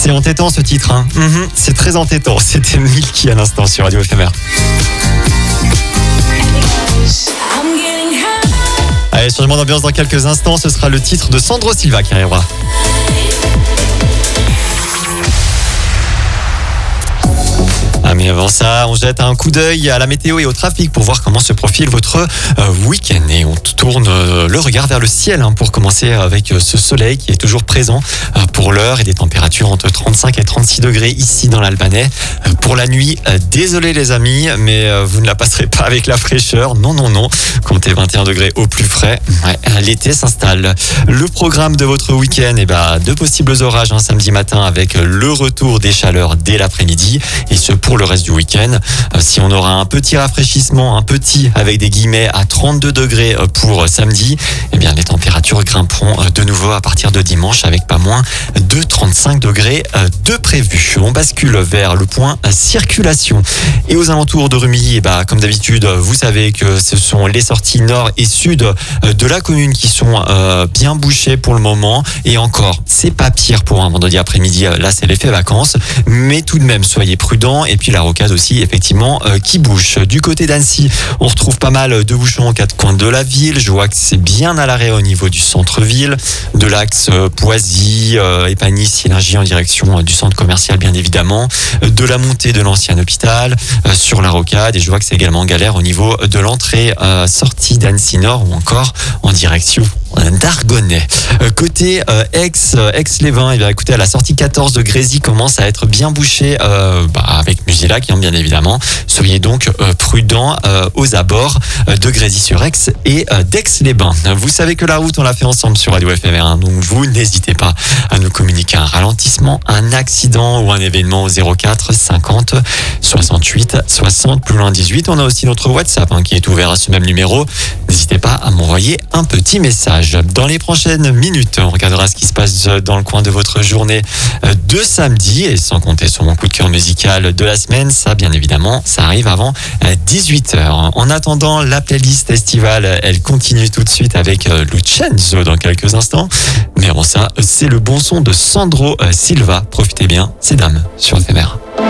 C'est entêtant ce titre, hein. C'est très entêtant. C'était Milky à l'instant sur Radio FMR. Allez, changement d'ambiance dans quelques instants, ce sera le titre de Sandro Silva qui arrivera. Ah mais avant ça, on jette un coup d'œil à la météo et au trafic pour voir comment se profile votre week-end. Et on tourne le regard vers le ciel pour commencer avec ce soleil qui est toujours présent pour l'heure et des températures entre 35 et 36 degrés ici dans l'Albanais. Pour la nuit, désolé les amis, mais vous ne la passerez pas avec la fraîcheur. Non. Comptez 21 degrés au plus frais. Ouais, l'été s'installe. Le programme de votre week-end, de possibles orages samedi matin avec le retour des chaleurs dès l'après-midi. Et ce pour le reste du week-end. Si on aura un petit rafraîchissement, un petit avec des guillemets à 32 degrés pour samedi, les températures grimperont de nouveau à partir de dimanche avec pas moins de 35 degrés de prévu. On bascule vers le point circulation. Et aux alentours de Rumilly, comme d'habitude, vous savez que ce sont les sorties nord et sud de la commune qui sont bien bouchées pour le moment. Et encore, c'est pas pire pour un vendredi après-midi. Là, c'est l'effet vacances. Mais tout de même, soyez prudents. Et puis la rocade aussi, effectivement, qui bouge. Du côté d'Annecy, on retrouve pas mal de bouchons aux quatre coins de la ville. Je vois que c'est bien à l'arrêt au niveau du centre-ville, de l'axe Poisy, Épagny, Synergie en direction du centre commercial, bien évidemment, de la montée de l'ancien hôpital sur la rocade. Et je vois que c'est également galère au niveau de l'entrée sortie d'Annecy Nord ou encore en direction d'Argonnet. Côté Aix-les-Bains, écoutez, à la sortie 14 de Grésy commence à être bien bouché avec Musilac, bien évidemment. Soyez donc prudents aux abords de Grésy-sur-Aix et d'Aix-les-Bains. Vous savez que la route, on l'a fait ensemble sur Radio FMR, donc vous n'hésitez pas à nous communiquer un ralentissement, un accident ou un événement au 04 50 68 60 plus loin 18. On a aussi notre WhatsApp qui est ouvert à ce même numéro. N'hésitez pas à m'envoyer un petit message. Dans les prochaines minutes, on regardera ce qui se passe dans le coin de votre journée de samedi et sans compter sur mon coup de cœur musical de la semaine. Ça, bien évidemment, ça arrive avant 18h. En attendant, la playlist estivale, elle continue tout de suite avec Lucenzo dans quelques instants. Mais avant ça, c'est le bon son de Sandro Silva. Profitez bien, c'est Dame sur Éphémère.